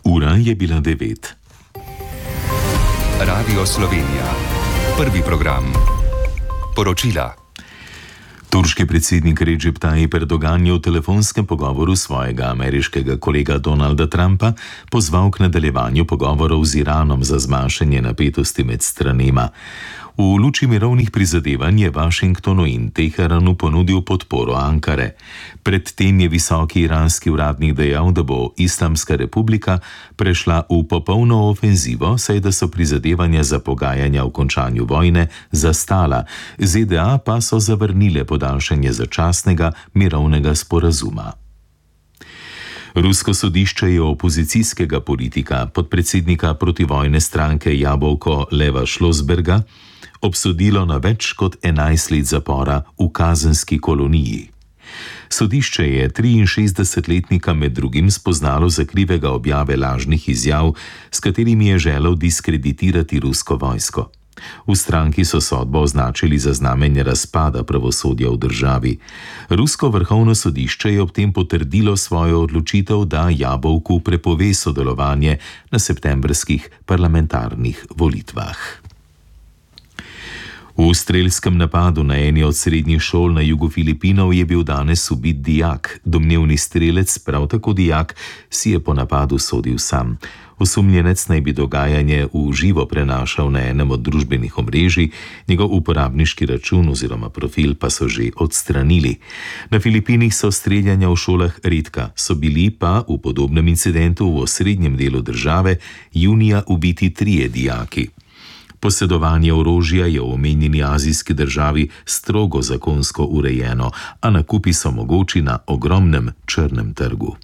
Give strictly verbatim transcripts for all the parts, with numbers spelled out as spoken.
Ura je bila devet. Radio Slovenija. Prvi program. Poročila. Turški predsednik Recep Tayyip Erdogan je v telefonskem pogovoru svojega ameriškega kolega Donalda Trumpa pozval k nadaljevanju pogovorov z Iranom za zmanjšanje napetosti med stranema. V luči mirovnih prizadevanj je Washingtonu in Teheranu ponudil podporo Ankare. Predtem je visoki iranski uradnik dejal, da bo Islamska republika prešla v popolno ofenzivo, saj da so prizadevanja za pogajanja o končanju vojne zastala, Z D A pa so zavrnile podaljšanje začasnega mirovnega sporazuma. Rusko sodišče je opozicijskega politika, podpredsednika protivojne stranke Jabolko Leva Šlosberga, obsodilo na več kot enajst let zapora v kazenski koloniji. Sodišče je triinšestdesetletnika med drugim spoznalo za krivega objave lažnih izjav, s katerimi je želel diskreditirati rusko vojsko. V stranki so sodbo označili za znamenje razpada pravosodja v državi. Rusko vrhovno sodišče je ob tem potrdilo svojo odločitev, da Jabolku prepove sodelovanje na septembrskih parlamentarnih volitvah. V strelskem napadu na eni od srednjih šol na jugu Filipinov je bil danes ubit dijak. Domnevni strelec, prav tako dijak, si je po napadu sodil sam. Osumljenec naj bi dogajanje v živo prenašal na enem od družbenih omrežij, njegov uporabniški račun oziroma profil pa so že odstranili. Na Filipinih so streljanja v šolah redka, so bili pa v podobnem incidentu v osrednjem delu države junija ubiti trije dijaki. Posedovanje orožja je v omenjeni azijski državi strogo zakonsko urejeno, a nakupi so mogoči na ogromnem črnem trgu.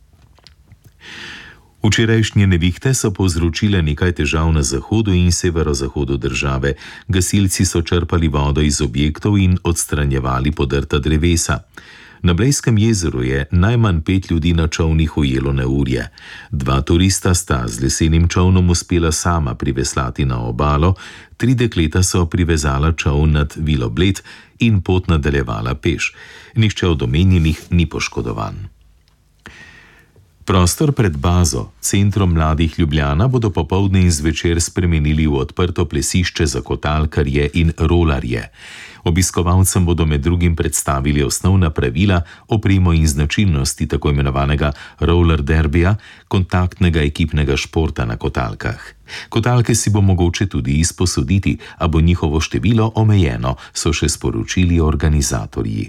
Včerajšnje nevihte so povzročile nekaj težav na zahodu in severozahodu države. Gasilci so črpali vodo iz objektov in odstranjevali podrta drevesa. Na Blejskem jezeru je najmanj pet ljudi na čolnih ujelo neurje. Dva turista sta z lesenim čolnom uspela sama priveslati na obalo, tri dekleta so privezala čoln nad Vilo Bled in pot nadaljevala peš. Nihče od omenjenih ni poškodovan. Prostor pred bazo, centrom mladih Ljubljana, bodo popoldne in zvečer spremenili v odprto plesišče za kotalkarje in rolarje. Obiskovalcem bodo med drugim predstavili osnovna pravila, opremo in značilnosti tako imenovanega roller derbija, kontaktnega ekipnega športa na kotalkah. Kotalke si bo mogoče tudi izposoditi, a bo njihovo število omejeno, so še sporočili organizatorji.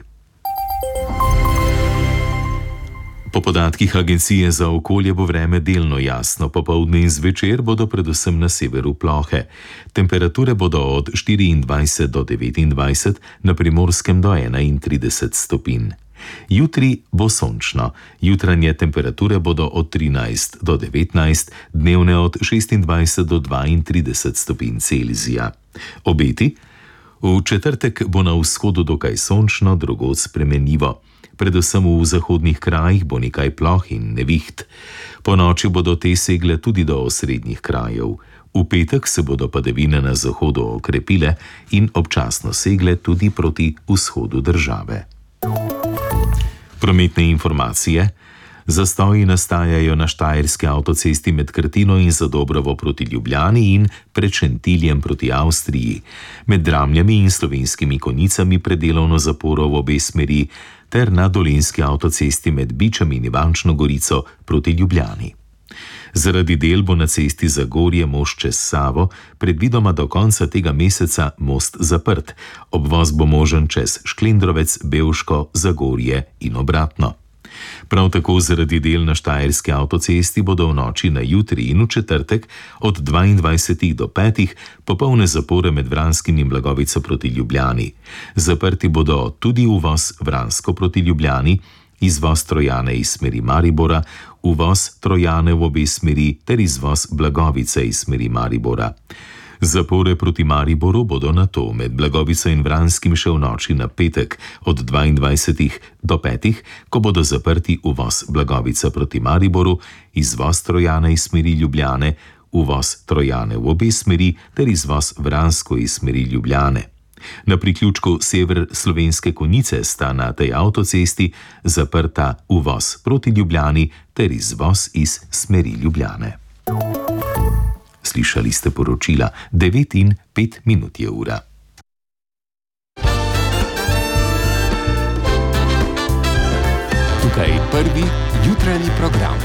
Po podatkih Agencije za okolje bo vreme delno jasno, popoldne in zvečer bodo predvsem na severu plohe. Temperature bodo od štiriindvajset do devetindvajset, na Primorskem do enaintrideset stopinj. Jutri bo sončno, jutranje temperature bodo od trinajst do devetnajst, dnevne od šestindvajset do dvaintrideset stopinj Celzija. Obeti? V četrtek bo na vzhodu dokaj sončno, drugod spremenljivo. Predvsem v zahodnih krajih bo nekaj ploh in neviht. Po noči bodo te segle tudi do osrednjih krajev. V petek se bodo padavine na zahodu okrepile in občasno segle tudi proti vzhodu države. Prometne informacije. Zastoji nastajajo na Štajerski avtocesti med Krtino in Zadobrovo proti Ljubljani in pred Šentiljem proti Avstriji, med Dramljami in Slovenskimi Konjicami predelovno zaporo v obe smeri ter na Dolenjski avtocesti med Bičem in Ivančno Gorico proti Ljubljani. Zaradi del bo na cesti Zagorje most čez Savo predvidoma do konca tega meseca most zaprt. Obvoz bo možen čez Šklendrovec, Bevško, Zagorje in obratno. Prav tako zaradi del na Štajerski avtocesti bodo v noči na jutri in v četrtek od dvaindvajsetih do petih popolne zapore med Vranskim in Blagovico proti Ljubljani. Zaprti bodo tudi uvoz Vransko proti Ljubljani, izvoz Trojane iz smeri Maribora, uvoz Trojane v obe smeri ter izvoz Blagovice iz smeri Maribora. Zapore proti Mariboru bodo nato med Blagovico in Vranskim še v noči na petek od dvaindvajsetih do petih, ko bodo zaprti uvoz Blagovica proti Mariboru, izvoz Trojane iz smeri Ljubljane, uvoz Trojane v obe smeri ter izvoz Vransko iz smeri Ljubljane. Na priključku sever Slovenske Konjice sta na tej avtocesti zaprta uvoz proti Ljubljani ter izvoz iz smeri Ljubljane. Slišali ste poročila, devet in pet minut je ura. Tukaj prvi jutranji program.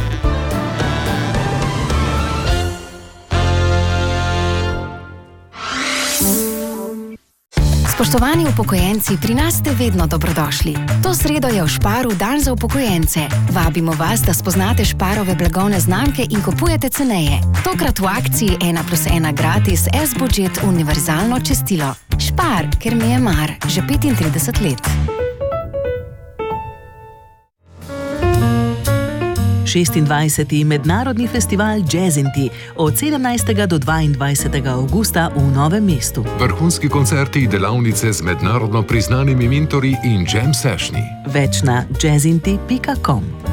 Spoštovani upokojenci, pri nas ste vedno dobrodošli. To sredo je v Sparu dan za upokojence. Vabimo vas, da spoznate Sparove blagovne znamke in kupujete ceneje. Tokrat v akciji ena plus ena gratis S-Budget univerzalno čistilo. Spar, ker mi je mar, že petintrideset let. šestindvajseti mednarodni festival Jazzinti od sedemnajstega do dvaindvajsetega avgusta v Novem mestu. Vrhunski koncerti, delavnice z mednarodno priznanimi mentorji in jam sessioni. Več na jazzinti pika com.